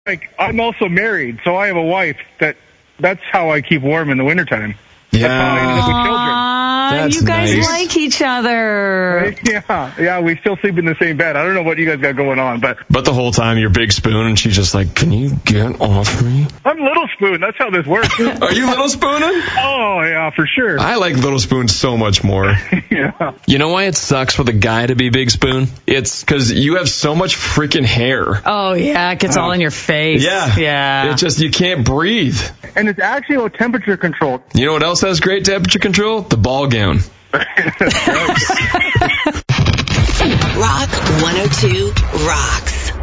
Like, I'm also married, so I have a wife that's how I keep warm in the wintertime. Yeah. That's how I ended up with children. That's you guys nice. like each other. Yeah, we still sleep in the same bed. I don't know what you guys got going on, but the whole time you're Big Spoon, and she's just like, can you get off me? I'm Little Spoon. That's how this works. Are you Little Spooning? Oh, yeah, for sure. I like Little Spoon so much more. Yeah. You know why it sucks for the guy to be Big Spoon? It's because you have so much freaking hair. Oh, yeah, it gets all in your face. Yeah. It just, you can't breathe. And it's actually temperature controlled. You know what else has great temperature control? The ball gown. Rock 102 rocks.